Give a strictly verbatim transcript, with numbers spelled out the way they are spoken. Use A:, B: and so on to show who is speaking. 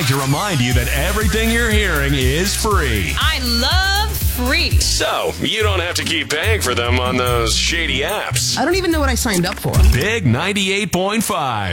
A: to remind you that everything you're hearing is free.
B: I love free.
C: So, you don't have to keep paying for them on those shady apps.
D: I don't even know what I signed up for.
A: Big ninety-eight point five.